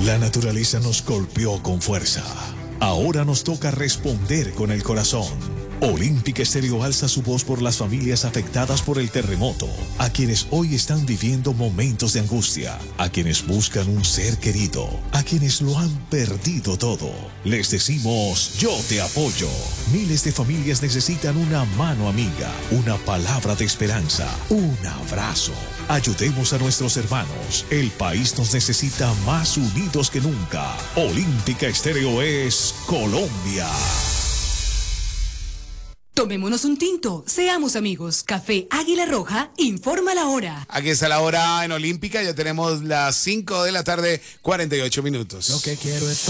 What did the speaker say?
La naturaleza nos golpeó con fuerza. Ahora nos toca responder con el corazón. Olímpica Estéreo alza su voz por las familias afectadas por el terremoto, a quienes hoy están viviendo momentos de angustia, a quienes buscan un ser querido, a quienes lo han perdido todo. Les decimos, yo te apoyo. Miles de familias necesitan una mano amiga, una palabra de esperanza, un abrazo. Ayudemos a nuestros hermanos. El país nos necesita más unidos que nunca. Olímpica Estéreo es Colombia. Tomémonos un tinto, seamos amigos. Café Águila Roja, informa la hora. Aquí está la hora en Olímpica, ya tenemos las 5 de la tarde, 48 minutos. Lo que quiero es